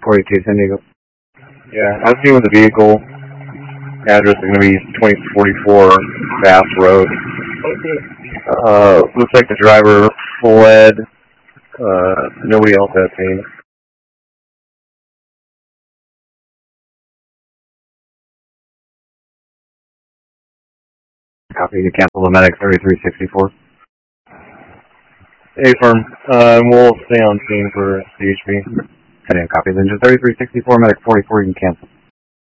42, San Diego. Yeah, I was seeing the vehicle. Address is going to be 2044 Bass Road. Looks like the driver fled. Nobody else has seen. Copy. You cancel the medic 3364. Hey, firm. We'll stay on scene for CHP. Copy. Then just 3364, medic 44, you can cancel.